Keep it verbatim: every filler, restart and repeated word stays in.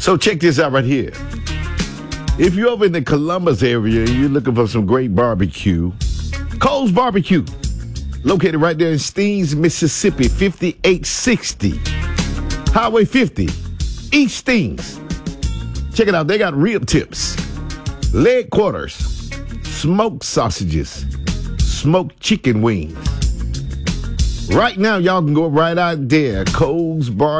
So check this out right here. If you're over in the Columbus area and you're looking for some great barbecue, Cole's Barbecue, located right there in Steens, Mississippi, fifty-eight sixty. Highway fifty, East Steens. Check it out. They got rib tips, leg quarters, smoked sausages, smoked chicken wings. Right now, y'all can go right out there, Cole's Bar.